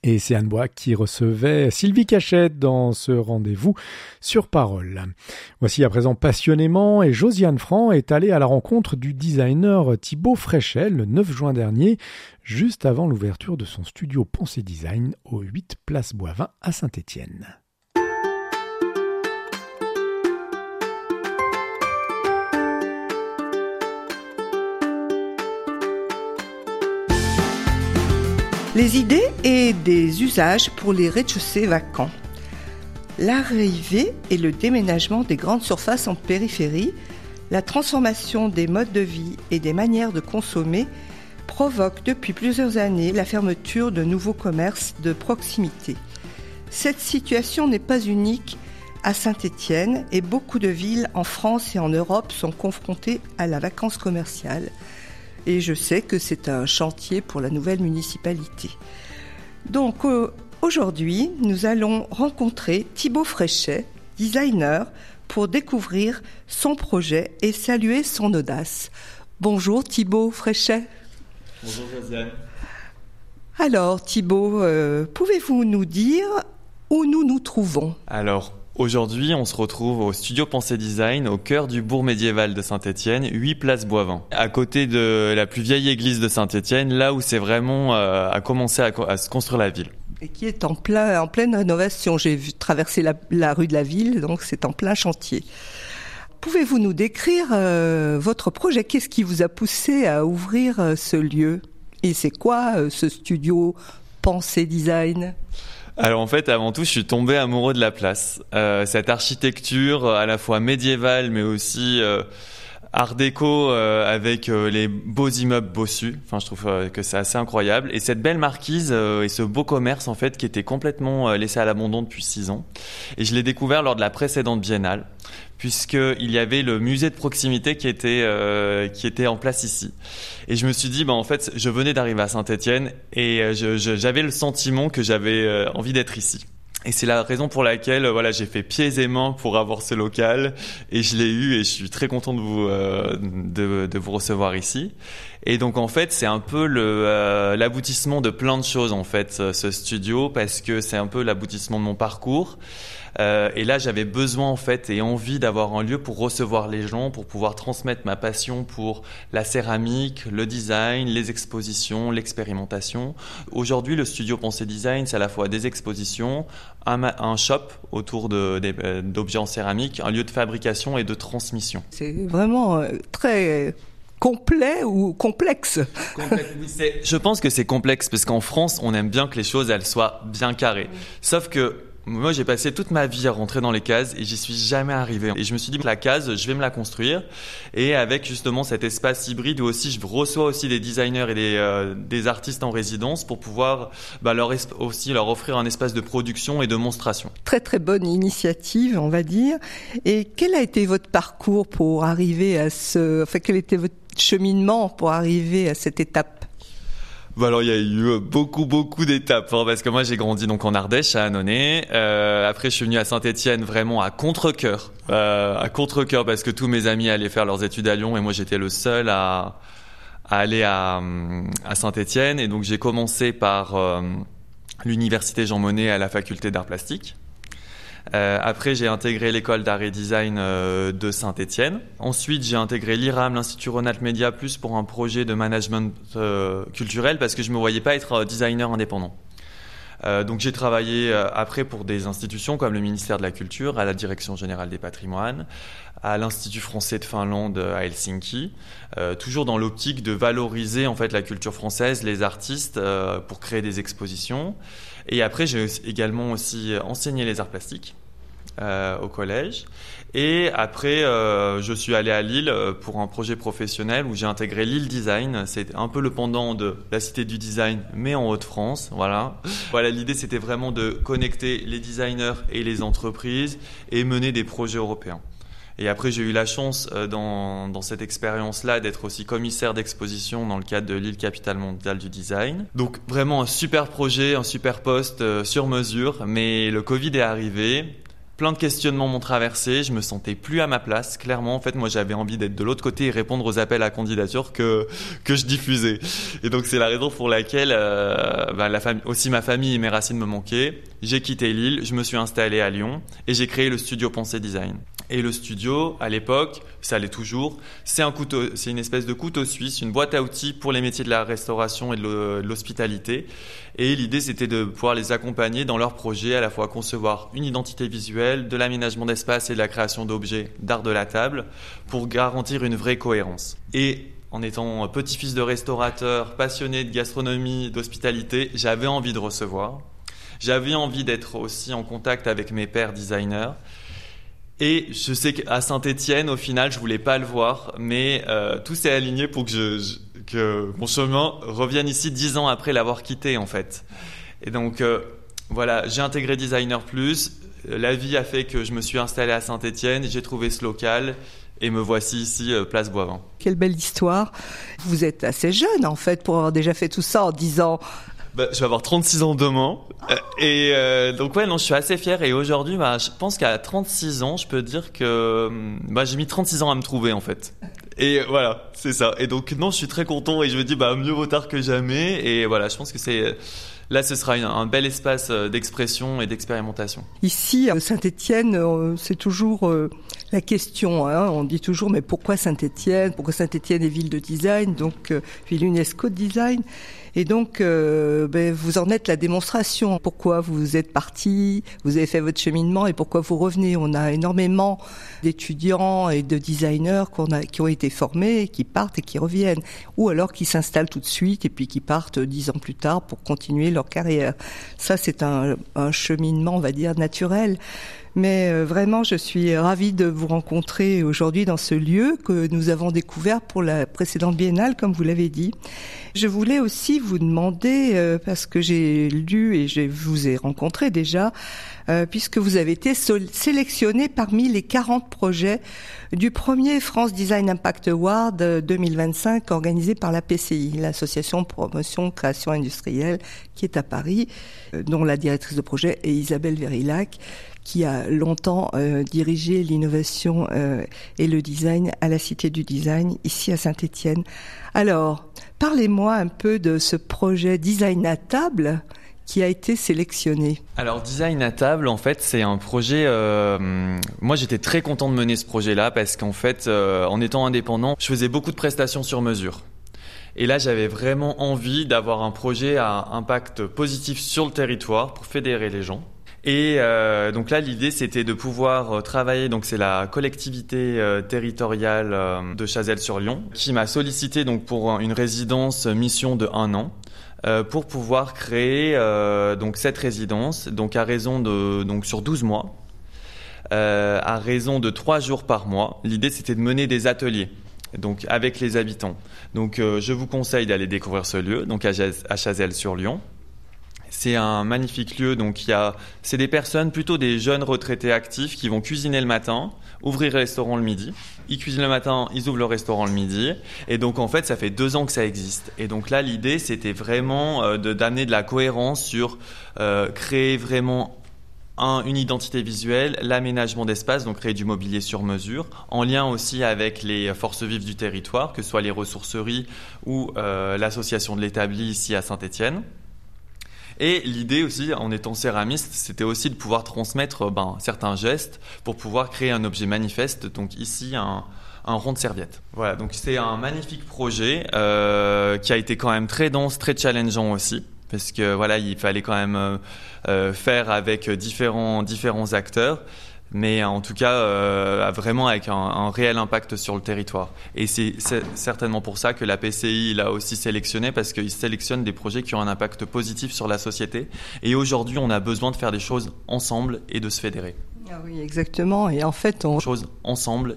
Et c'est Anne Bois qui recevait Sylvie Cachette dans ce rendez-vous sur Parole. Voici à présent Passionnément, et Josiane Franc est allée à la rencontre du designer Thibaut Fréchet le 9 juin dernier, juste avant l'ouverture de son studio Pensée Design au 8 Place Boivin à Saint-Étienne. Les idées et des usages pour les rez-de-chaussée vacants. L'arrivée et le déménagement des grandes surfaces en périphérie, la transformation des modes de vie et des manières de consommer provoquent depuis plusieurs années la fermeture de nouveaux commerces de proximité. Cette situation n'est pas unique à Saint-Étienne et beaucoup de villes en France et en Europe sont confrontées à la vacance commerciale. Et je sais que c'est un chantier pour la nouvelle municipalité. Donc aujourd'hui, nous allons rencontrer Thibaut Fréchet, designer, pour découvrir son projet et saluer son audace. Bonjour Thibaut Fréchet. Bonjour Josiane. Alors Thibaut, pouvez-vous nous dire où nous nous trouvons ? Alors, aujourd'hui, on se retrouve au studio Pensée Design, au cœur du bourg médiéval de Saint-Étienne, 8 Place Boivin. À côté de la plus vieille église de Saint-Étienne, là où c'est vraiment à commencer à se construire la ville. Et qui est en pleine rénovation. J'ai vu traverser la rue de la ville, donc c'est en plein chantier. Pouvez-vous nous décrire votre projet ? Qu'est-ce qui vous a poussé à ouvrir ce lieu ? Et c'est quoi ce studio Pensée Design ? Alors en fait, avant tout, je suis tombé amoureux de la place. Cette architecture à la fois médiévale, mais aussi art déco avec les beaux immeubles bossus. Enfin, je trouve que c'est assez incroyable. Et cette belle marquise et ce beau commerce, en fait, qui était complètement laissé à l'abandon depuis 6 ans. Et je l'ai découvert lors de la précédente biennale, puisqu'il y avait le musée de proximité qui était en place ici. Et je me suis dit, en fait, je venais d'arriver à Saint-Étienne et j'avais le sentiment que j'avais envie d'être ici. Et c'est la raison pour laquelle j'ai fait pieds et mains pour avoir ce local et je l'ai eu et je suis très content de vous recevoir ici. Et donc en fait, c'est un peu l'aboutissement de plein de choses en fait, ce studio, parce que c'est un peu l'aboutissement de mon parcours. Et là, j'avais besoin en fait et envie d'avoir un lieu pour recevoir les gens, pour pouvoir transmettre ma passion pour la céramique, le design, les expositions, l'expérimentation. Aujourd'hui, le studio Pensée Design, c'est à la fois des expositions, un shop autour d'objets en céramique, un lieu de fabrication et de transmission. C'est vraiment très complet ou complexe. Oui, je pense que c'est complexe parce qu'en France, on aime bien que les choses elles soient bien carrées. Sauf que moi, j'ai passé toute ma vie à rentrer dans les cases et j'y suis jamais arrivé. Et je me suis dit que la case, je vais me la construire. Et avec justement cet espace hybride où aussi je reçois aussi des designers et des artistes en résidence pour pouvoir leur offrir un espace de production et de monstration. Très très bonne initiative, on va dire. Et quel a été votre parcours pour arriver à quel était votre cheminement pour arriver à cette étape ? Alors il y a eu beaucoup d'étapes parce que moi j'ai grandi donc en Ardèche à Annonay. Après je suis venu à Saint-Étienne vraiment à contre-cœur parce que tous mes amis allaient faire leurs études à Lyon et moi j'étais le seul à aller à Saint-Étienne. Et donc j'ai commencé par l'université Jean Monnet à la faculté d'art plastique. Après, j'ai intégré l'école d'art et design de Saint-Étienne. Ensuite, j'ai intégré l'IRAM, l'Institut Ronald Media Plus, pour un projet de management culturel parce que je me voyais pas être designer indépendant. Donc, j'ai travaillé après pour des institutions comme le ministère de la Culture, à la Direction Générale des Patrimoines, à l'Institut Français de Finlande à Helsinki, toujours dans l'optique de valoriser en fait la culture française, les artistes, pour créer des expositions. Et après, j'ai également aussi enseigné les arts plastiques au collège. Et après, je suis allé à Lille pour un projet professionnel où j'ai intégré Lille Design. C'est un peu le pendant de la Cité du Design, mais en Hauts-de-France. Voilà, l'idée, c'était vraiment de connecter les designers et les entreprises et mener des projets européens. Et après, j'ai eu la chance dans cette expérience-là d'être aussi commissaire d'exposition dans le cadre de Lille Capitale Mondiale du Design. Donc vraiment un super projet, un super poste sur mesure, mais le Covid est arrivé. Plein de questionnements m'ont traversé, je me sentais plus à ma place. Clairement, en fait, moi, j'avais envie d'être de l'autre côté et répondre aux appels à candidature que je diffusais. Et donc, c'est la raison pour laquelle aussi ma famille et mes racines me manquaient. J'ai quitté Lille, je me suis installé à Lyon et j'ai créé le studio Pensée Design. Et le studio, à l'époque, ça l'est toujours, c'est une espèce de couteau suisse, une boîte à outils pour les métiers de la restauration et de l'hospitalité. Et l'idée, c'était de pouvoir les accompagner dans leurs projets, à la fois concevoir une identité visuelle, de l'aménagement d'espace et de la création d'objets d'art de la table pour garantir une vraie cohérence. Et en étant petit-fils de restaurateur, passionné de gastronomie, d'hospitalité, j'avais envie de recevoir. J'avais envie d'être aussi en contact avec mes pairs designers. Et je sais qu'à Saint-Étienne, au final, je voulais pas le voir, mais tout s'est aligné pour que mon chemin revienne ici 10 ans après l'avoir quitté, en fait. Et donc, voilà, j'ai intégré Designer Plus. La vie a fait que je me suis installé à Saint-Étienne, j'ai trouvé ce local et me voici ici, place Boivin. Quelle belle histoire. Vous êtes assez jeune, en fait, pour avoir déjà fait tout ça en 10 ans. Je vais avoir 36 ans demain. Donc ouais, non, je suis assez fier. Et aujourd'hui, je pense qu'à 36 ans, je peux dire que j'ai mis 36 ans à me trouver, en fait. Et voilà, c'est ça. Et donc non, je suis très content et je me dis mieux vaut tard que jamais. Et voilà, je pense que là, ce sera un bel espace d'expression et d'expérimentation. Ici, à Saint-Étienne, c'est toujours la question. On dit toujours, mais pourquoi Saint-Étienne ? Pourquoi Saint-Étienne est ville de design, donc ville UNESCO de design ? Et donc, vous en êtes la démonstration. Pourquoi vous êtes parti, vous avez fait votre cheminement et pourquoi vous revenez. On a énormément d'étudiants et de designers qui ont été formés, qui partent et qui reviennent. Ou alors qui s'installent tout de suite et puis qui partent 10 ans plus tard pour continuer leur carrière. Ça, c'est un cheminement, on va dire, naturel. Mais vraiment, je suis ravie de vous rencontrer aujourd'hui dans ce lieu que nous avons découvert pour la précédente biennale, comme vous l'avez dit. Je voulais aussi vous demander, parce que j'ai lu et je vous ai rencontré déjà, puisque vous avez été sélectionné parmi les 40 projets du premier France Design Impact Award 2025 organisé par la PCI, l'Association de Promotion Création Industrielle, qui est à Paris, dont la directrice de projet est Isabelle Verillac, qui a longtemps dirigé l'innovation et le design à la Cité du Design, ici à Saint-Étienne. Alors, parlez-moi un peu de ce projet Design à table qui a été sélectionné. Alors, Design à table, en fait, c'est un projet... moi, j'étais très content de mener ce projet-là parce qu'en fait, en étant indépendant, je faisais beaucoup de prestations sur mesure. Et là, j'avais vraiment envie d'avoir un projet à impact positif sur le territoire pour fédérer les gens. Et donc là, l'idée, c'était de pouvoir travailler. Donc c'est la collectivité territoriale de Chazelles-sur-Lyon qui m'a sollicité donc pour une résidence mission de 1 an pour pouvoir créer donc cette résidence donc à raison de sur 12 mois à raison de 3 jours par mois. L'idée, c'était de mener des ateliers donc avec les habitants. Donc je vous conseille d'aller découvrir ce lieu donc à Chazelles-sur-Lyon. C'est un magnifique lieu, donc c'est des personnes, plutôt des jeunes retraités actifs qui vont cuisiner le matin, ouvrir le restaurant le midi. Ils cuisinent le matin, ils ouvrent le restaurant le midi. Et donc en fait, ça fait 2 ans que ça existe. Et donc là, l'idée, c'était vraiment d'amener de la cohérence sur créer vraiment une identité visuelle, l'aménagement d'espace, donc créer du mobilier sur mesure, en lien aussi avec les forces vives du territoire, que ce soit les ressourceries ou l'association de l'établi ici à Saint-Étienne. Et l'idée aussi, en étant céramiste, c'était aussi de pouvoir transmettre certains gestes pour pouvoir créer un objet manifeste. Donc ici, un rond de serviette. Voilà, donc c'est un magnifique projet qui a été quand même très dense, très challengeant aussi. Parce que voilà, il fallait quand même faire avec différents acteurs. Mais en tout cas, vraiment avec un réel impact sur le territoire. Et c'est certainement pour ça que la PCI l'a aussi sélectionné, parce qu'ils sélectionnent des projets qui ont un impact positif sur la société. Et aujourd'hui, on a besoin de faire des choses ensemble et de se fédérer. Ah oui, exactement. Et en fait, Choses ensemble